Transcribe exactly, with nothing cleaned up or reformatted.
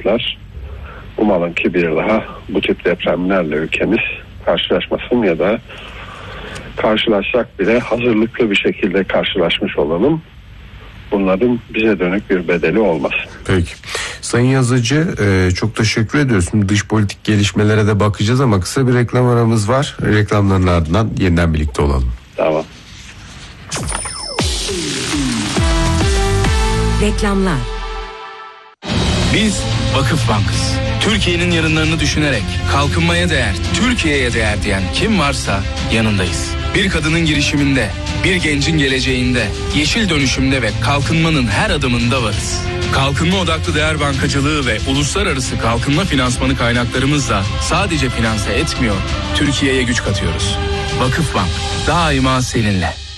yaşamışlar. Umalım ki bir daha bu tip depremlerle ülkemiz karşılaşmasın ya da karşılaşsak bile hazırlıklı bir şekilde karşılaşmış olalım. Bunların bize dönük bir bedeli olmaz. Peki. Sayın Yazıcı, e, çok teşekkür ediyorsun. Dış politik gelişmelere de bakacağız ama kısa bir reklam aramız var. Reklamların ardından yeniden birlikte olalım. Tamam. Reklamlar. Biz Vakıf Bank'ız. Türkiye'nin yarınlarını düşünerek kalkınmaya değer, Türkiye'ye değer diyen kim varsa yanındayız. Bir kadının girişiminde, bir gencin geleceğinde, yeşil dönüşümde ve kalkınmanın her adımında varız. Kalkınma odaklı değer bankacılığı ve uluslararası kalkınma finansmanı kaynaklarımızla sadece finanse etmiyor, Türkiye'ye güç katıyoruz. Vakıf Bank, daima seninle.